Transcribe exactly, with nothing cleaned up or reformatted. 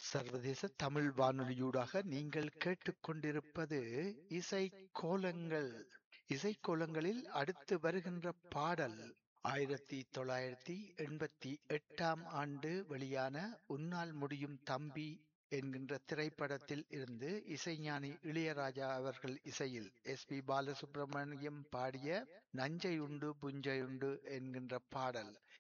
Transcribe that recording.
சர்வதேச தமிழ் வானொலியூடாக நீங்கள் கேட்டுக்கொண்டிருப்பது இசை கோலங்கள். இசை கோலங்களில் அடுத்து வருகின்ற பாடல் ஆயிரத்தி தொள்ளாயிரத்தி எண்பத்தி எட்டாம் ஆண்டு வெளியான உன்னால் முடியும் தம்பி என்கின்ற திரைப்படத்தில் இருந்து இசைஞானி இளையராஜா அவர்கள் இசையில் எஸ் பி பாலசுப்ரமணியம் பாடிய நஞ்சை உண்டு புஞ்சை உண்டு என்கின்ற பாடல்.